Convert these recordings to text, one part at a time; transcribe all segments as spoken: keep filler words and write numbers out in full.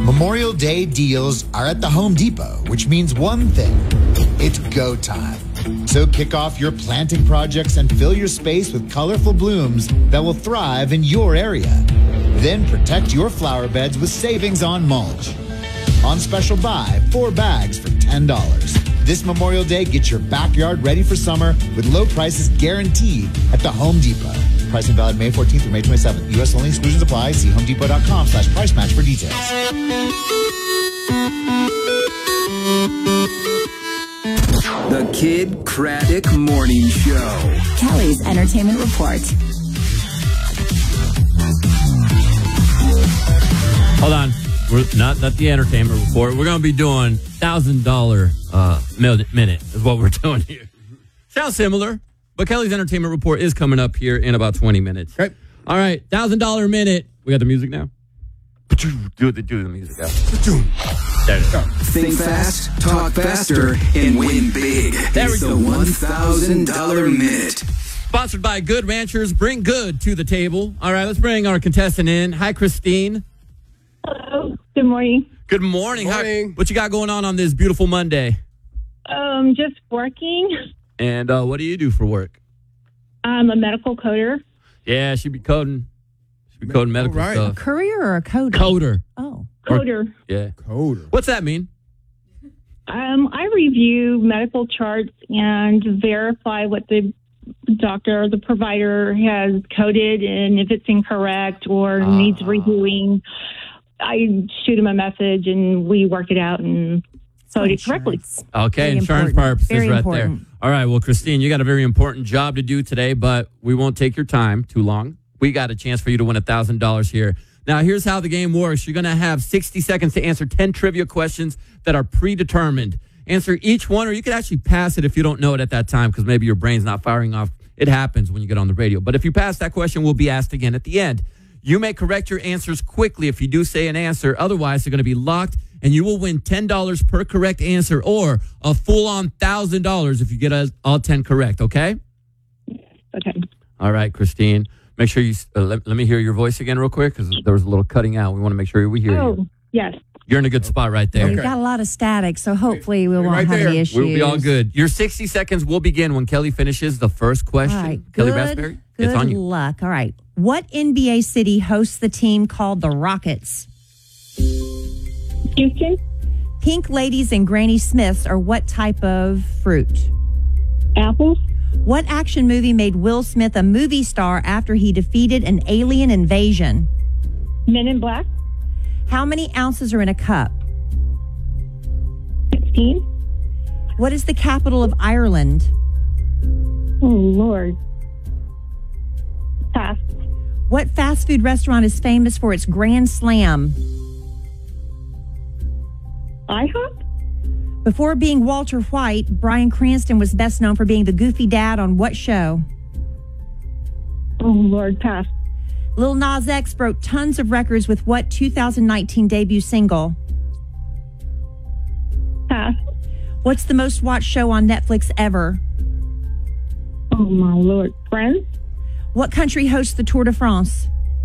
Memorial Day deals are at the Home Depot, which means one thing. It's go time. So kick off your planting projects and fill your space with colorful blooms that will thrive in your area. Then protect your flower beds with savings on mulch. On special buy, four bags for ten dollars. This Memorial Day, get your backyard ready for summer with low prices guaranteed at the Home Depot. Pricing valid May fourteenth through May twenty-seventh. U S only, exclusions apply. See homedepot.com slash price match for details. The Kid Craddock Morning Show. Kelly's Entertainment Report. Hold on. We're not, not the entertainment report. We're going to be doing one thousand dollars uh, minute is what we're doing here. Sounds similar, but Kelly's entertainment report is coming up here in about twenty minutes. Okay. All right, one thousand dollars minute. We got the music now? Do the, do the music out. There it is. Think fast, talk faster, and win big. There we It's go. the one thousand dollars minute. Sponsored by Good Ranchers. Bring good to the table. All right, let's bring our contestant in. Hi, Christine. Hello. Good morning. Good morning. Morning. How, what you got going on on this beautiful Monday? Um, just working. And uh, what do you do for work? I'm a medical coder. Yeah, she be coding. She be coding medical right. stuff. Courier or a coder? Coder. Oh. Coder. Yeah. Coder. What's that mean? Um, I review medical charts and verify what the doctor or the provider has coded, and if it's incorrect or Ah. needs reviewing, I shoot him a message and we work it out and code it correctly. Okay, Very insurance important. purposes Very right important. there. All right, well, Christine, you got a very important job to do today, but we won't take your time too long. We got a chance for you to win one thousand dollars here. Now, here's how the game works. You're going to have sixty seconds to answer ten trivia questions that are predetermined. Answer each one, or you could actually pass it if you don't know it at that time because maybe your brain's not firing off. It happens when you get on the radio. But if you pass that question, we'll be asked again at the end. You may correct your answers quickly if you do say an answer. Otherwise, they're going to be locked, and you will win ten dollars per correct answer or a full-on one thousand dollars if you get a, all ten correct, okay? Okay. All right, Christine. Make sure you uh, let, let me hear your voice again real quick because there was a little cutting out. We want to make sure we hear Oh, you. yes. You're in a good spot right there. We've got a lot of static, so hopefully we won't Right have there. any issues. We'll be all good. Your sixty seconds will begin when Kelly finishes the first question. All right. Kelly Good, Raspberry, good it's on you. luck. All right. What N B A city hosts the team called the Rockets? Houston, Pink Ladies and Granny Smiths are what type of fruit? apples, What action movie made Will Smith a movie star after he defeated an alien invasion? Men in Black, How many ounces are in a cup? sixteen. What is the capital of Ireland? Oh, Lord. Pass. What fast food restaurant is famous for its Grand Slam? IHOP? Before being Walter White, Bryan Cranston was best known for being the goofy dad on what show? Oh, Lord. Pass. Lil Nas X broke tons of records with what two thousand nineteen debut single? Pass. What's the most watched show on Netflix ever? Oh, my Lord. Friends? What country hosts the Tour de France?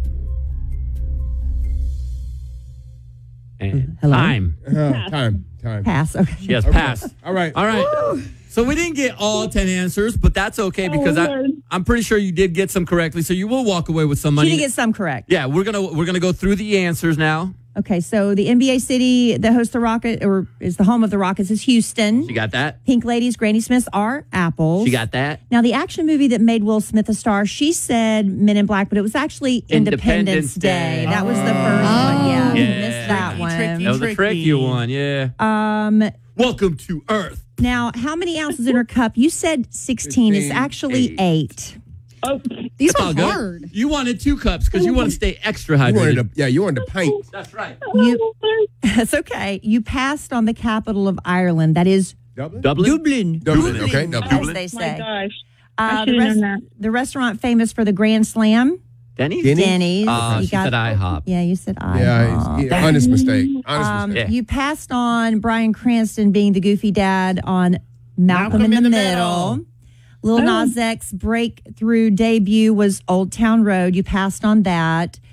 And Hello? time. Uh, time. Time. Pass. Okay. Yes, pass. All right. All right. So we didn't get all ten answers, but that's okay because I, Lord. I'm pretty sure you did get some correctly. So you will walk away with some money. She did get some correct. yeah, we're gonna we're gonna go through the answers now. Okay, so the N B A city that hosts the Rocket or is the home of the Rockets is Houston. You got that? Pink Ladies, Granny Smiths are apples. You got that? Now, the action movie that made Will Smith a star, she said Men in Black, but it was actually Independence Independence, Day. Day. That was the first one. Yeah, we Yeah. missed that one. That was a tricky one. Yeah. Um, Welcome to Earth. now, how many ounces in her cup? You said sixteen. It's sixteen, actually eight. Oh, These That's are all good. hard. You wanted two cups because you want to stay extra You hydrated. wanted a, yeah, you wanted a pint. That's right. You, that's okay. You passed on the capital of Ireland. That is Dublin? Dublin. Dublin, Dublin. Okay. as Dublin. they my say. gosh. Uh, I the, should have rest- known that. the restaurant famous for the Grand Slam, Denny's. Denny's? Denny's. Uh, You she said IHOP. Yeah, you said I. Yeah, he's, yeah, honest mistake. Honest Um, mistake. Yeah. You passed on Bryan Cranston being the goofy dad on Malcolm, in, the, Middle. Lil Nas X breakthrough debut was Old Town Road. You passed on that.